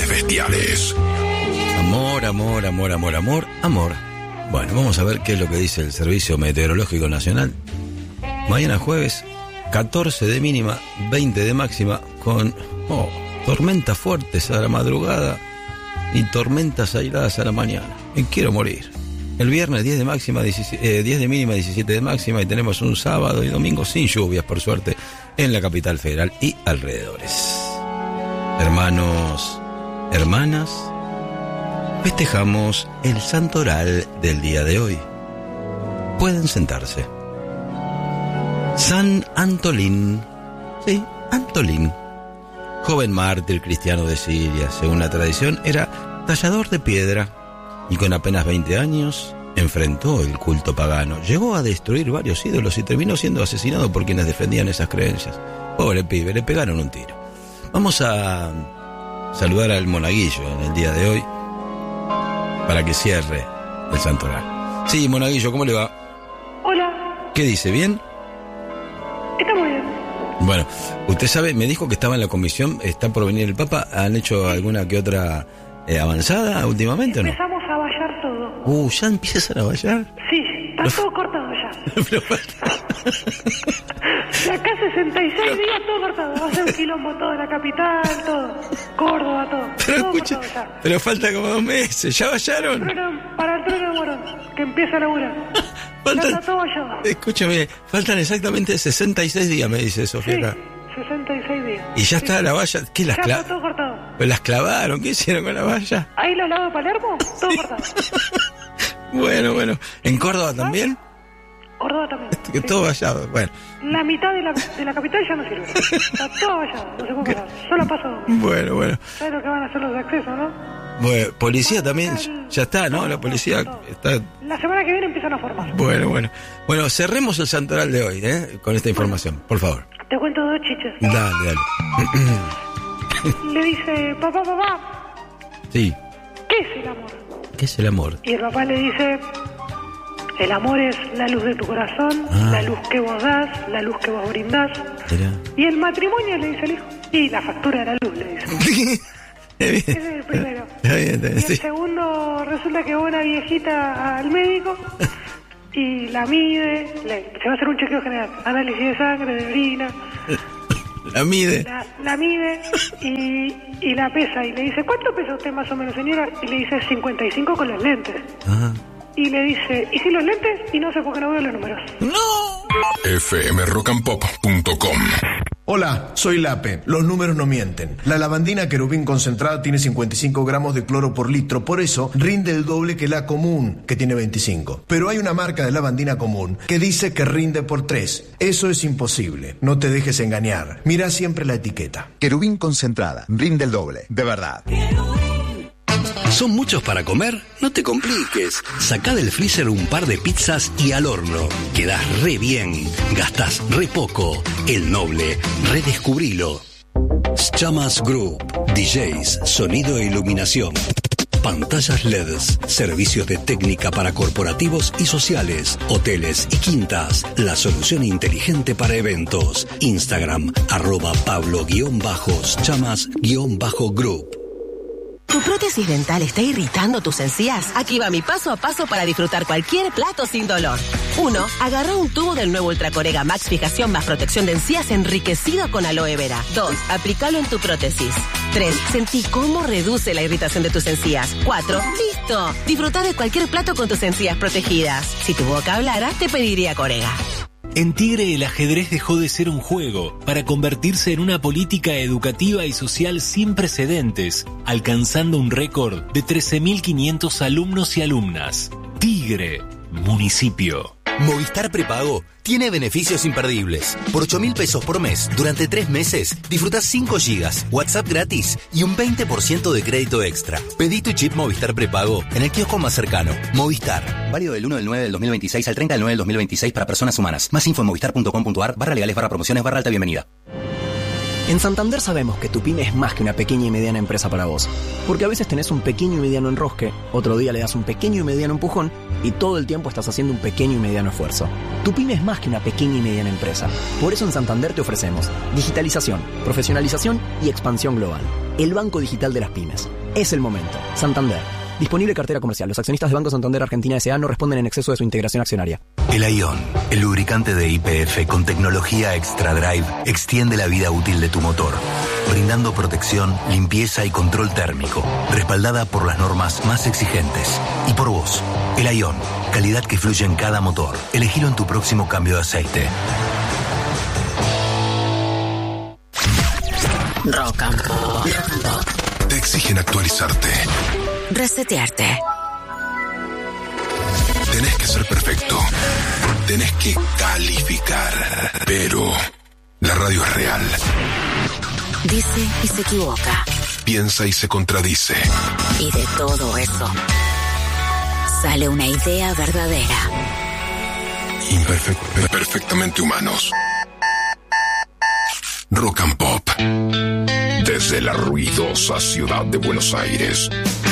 bestiales. Amor, amor, amor, amor, amor, amor. Bueno, vamos a ver qué es lo que dice el Servicio Meteorológico Nacional. Mañana jueves, 14 de mínima, 20 de máxima, con tormentas fuertes a la madrugada y tormentas aisladas a la mañana. Y quiero morir. El viernes 10 de máxima, 10 de mínima, 17 de máxima, y tenemos un sábado y domingo sin lluvias, por suerte, en la capital federal y alrededores. Hermanos, hermanas, festejamos el santoral del día de hoy. Pueden sentarse. San Antolín, sí, Antolín, joven mártir cristiano de Siria, según la tradición, era tallador de piedra y con apenas 20 años enfrentó el culto pagano. Llegó a destruir varios ídolos y terminó siendo asesinado por quienes defendían esas creencias. Pobre pibe, le pegaron un tiro. Vamos a saludar al monaguillo en el día de hoy para que cierre el santoral. Sí, monaguillo, ¿cómo le va? Hola. ¿Qué dice? ¿Bien? Está muy bien. Bueno, usted sabe, me dijo que estaba en la comisión, está por venir el Papa. ¿Han hecho alguna que otra avanzada últimamente o no? Empezamos a vallar todo. ¿Ya empiezan a vallar? Sí, está todo cortado ya. De acá 66 días todo cortado. Va a ser un quilombo todo, la capital, todo. Córdoba, todo. Pero todo escucha, pero falta como 2 meses. ¿Ya vallaron? Para el trueno de Morón, que empieza a laburar. Ya está todo vallado. Escúchame, faltan exactamente 66 días, me dice Sofía sí, acá. 66 días. Y ya está la valla. ¿Qué las clavaron? Ya está todo cortado. ¿Pero las clavaron? ¿Qué hicieron con la valla? Ahí al lado de Palermo, todo cortado. Bueno. ¿En Córdoba también? Córdoba también. Que todo vallado, bueno. La mitad de la capital ya no sirve. Está todo vallado, no se puede parar. Solo paso doble. Bueno. ¿Sabes lo que van a hacer los de acceso, no? Bueno, policía también, ya está, ¿no? La policía está... La semana que viene empiezan a formar. Bueno, cerremos el santoral de hoy, con esta información, por favor. Te cuento 2 chiches. Dale. Le dice, papá. Sí. ¿Qué es el amor? ¿Qué es el amor? Y el papá le dice, el amor es la luz de tu corazón, la luz que vos das, la luz que vos brindás. Mirá. Y el matrimonio, le dice el hijo, y la factura de la luz, le dice. Ese es el primero. Bien, y el segundo, resulta que va una viejita al médico y la mide, se va a hacer un chequeo general, análisis de sangre, de orina. La mide. La mide y la pesa y le dice, ¿cuánto pesa usted más o menos, señora? Y le dice 55 con los lentes. Y le dice, ¿y si los lentes? Y no sé por qué no veo los números. ¡No! fmrockandpop.com. Hola, soy Lape. Los números no mienten. La lavandina querubín concentrada tiene 55 gramos de cloro por litro, por eso rinde el doble que la común, que tiene 25. Pero hay una marca de lavandina común que dice que rinde por 3. Eso es imposible. No te dejes engañar. Mira siempre la etiqueta. Querubín concentrada, rinde el doble, de verdad. ¿Son muchos para comer? No te compliques. Sacá del freezer un par de pizzas y al horno. Quedás re bien. Gastás re poco. El Noble. Redescubrilo. Chamas Group. DJs, sonido e iluminación. Pantallas LEDs. Servicios de técnica para corporativos y sociales. Hoteles y quintas. La solución inteligente para eventos. Instagram, @Pablo_Chamas_Group. ¿Tu prótesis dental está irritando tus encías? Aquí va mi paso a paso para disfrutar cualquier plato sin dolor. 1. Agarra un tubo del nuevo Ultra Corega Max Fijación más protección de encías enriquecido con aloe vera. 2. Aplícalo en tu prótesis. 3. Sentí cómo reduce la irritación de tus encías. 4. ¡Listo! Disfrutar de cualquier plato con tus encías protegidas. Si tu boca hablara, te pediría Corega. En Tigre el ajedrez dejó de ser un juego para convertirse en una política educativa y social sin precedentes, alcanzando un récord de 13.500 alumnos y alumnas. Tigre, municipio. Movistar Prepago tiene beneficios imperdibles. Por 8.000 pesos por mes, durante 3 meses, disfrutás 5 gigas, WhatsApp gratis y un 20% de crédito extra. Pedí tu chip Movistar Prepago en el kiosco más cercano. Movistar. Válido del 1/9/2026 al 30/9/2026 para personas humanas. Más info en movistar.com.ar/legales/promociones/alta bienvenida. En Santander sabemos que tu pyme es más que una pequeña y mediana empresa para vos. Porque a veces tenés un pequeño y mediano enrosque, otro día le das un pequeño y mediano empujón y todo el tiempo estás haciendo un pequeño y mediano esfuerzo. Tu pyme es más que una pequeña y mediana empresa. Por eso en Santander te ofrecemos digitalización, profesionalización y expansión global. El banco digital de las pymes. Es el momento. Santander. Disponible cartera comercial. Los accionistas de Banco Santander Argentina S.A. no responden en exceso de su integración accionaria. El Ion, el lubricante de YPF con tecnología Extra Drive, extiende la vida útil de tu motor, brindando protección, limpieza y control térmico, respaldada por las normas más exigentes. Y por vos, el Ion, calidad que fluye en cada motor. Elegilo en tu próximo cambio de aceite. Rock and Pop. Te exigen actualizarte. Resetearte. Tenés que ser perfecto. Tenés que calificar. Pero la radio es real. Dice y se equivoca. Piensa y se contradice. Y de todo eso sale una idea verdadera. Perfectamente humanos. Rock and Pop. Desde la ruidosa ciudad de Buenos Aires.